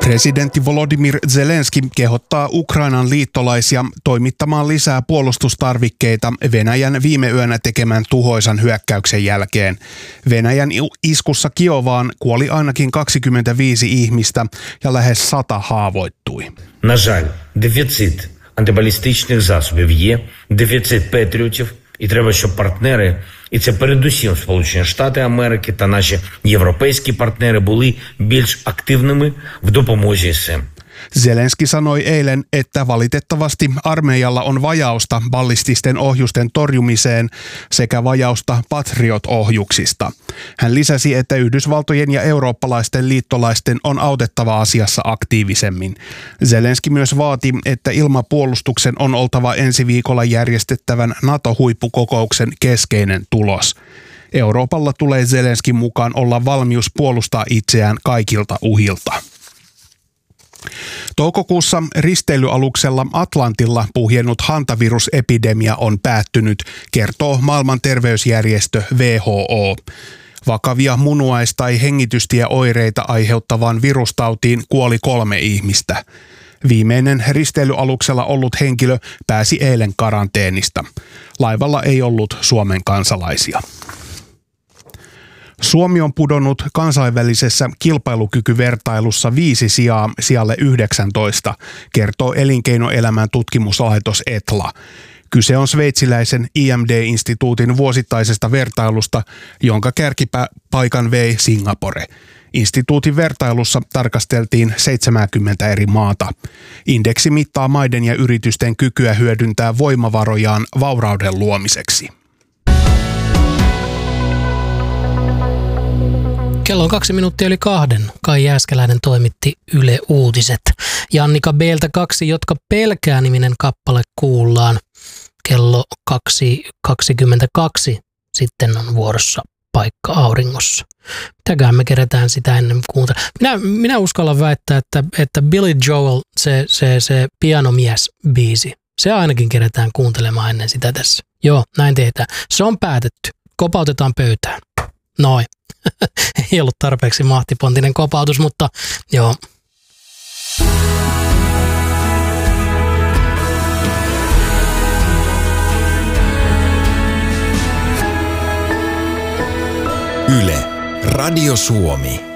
Presidentti Volodymyr Zelenski kehottaa Ukrainan liittolaisia toimittamaan lisää puolustustarvikkeita Venäjän viime yönä tekemän tuhoisan hyökkäyksen jälkeen. Venäjän iskussa Kiovaan kuoli ainakin 25 ihmistä ja lähes 100 haavoittui. На жаль, дефіцит антибалістичних засобів є, дефіцит патріотів, і треба, щоб партнери, і це передусім Сполучені Штати Америки та наші європейські партнери були більш активними в допомозі СМ. Zelenski sanoi eilen, että valitettavasti armeijalla on vajausta ballististen ohjusten torjumiseen sekä vajausta Patriot-ohjuksista. Hän lisäsi, että Yhdysvaltojen ja eurooppalaisten liittolaisten on autettava asiassa aktiivisemmin. Zelenski myös vaati, että ilmapuolustuksen on oltava ensi viikolla järjestettävän NATO-huippukokouksen keskeinen tulos. Euroopalla tulee Zelenskin mukaan olla valmius puolustaa itseään kaikilta uhilta. Toukokuussa risteilyaluksella Atlantilla puhjennut hantavirusepidemia on päättynyt, kertoo Maailman terveysjärjestö WHO. Vakavia munuais- tai hengitystieoireita aiheuttavaan virustautiin kuoli 3 ihmistä. Viimeinen risteilyaluksella ollut henkilö pääsi eilen karanteenista. Laivalla ei ollut Suomen kansalaisia. Suomi on pudonnut kansainvälisessä kilpailukykyvertailussa 5 sijaa sijalle 19, kertoo elinkeinoelämän tutkimuslaitos Etla. Kyse on sveitsiläisen IMD-instituutin vuosittaisesta vertailusta, jonka kärkipaikan vei Singapore. Instituutin vertailussa tarkasteltiin 70 eri maata. Indeksi mittaa maiden ja yritysten kykyä hyödyntää voimavarojaan vaurauden luomiseksi. Kello on 2 minuuttia yli 2. Kai Jääskeläinen toimitti Yle Uutiset. Jannika B:ltä 2, jotka pelkää -niminen kappale kuullaan. Kello 2.22 sitten on vuorossa Paikka auringossa. Mitäköhän me kerätään sitä ennen kuuntella. Minä uskallan väittää, että Billy Joel, se pianomies-biisi, se ainakin kerätään kuuntelemaan ennen sitä tässä. Joo, näin tehdään. Se on päätetty. Kopautetaan pöytään. Noin. Ei ollut tarpeeksi mahtipontinen kopautus, mutta joo. Yle, Radio Suomi.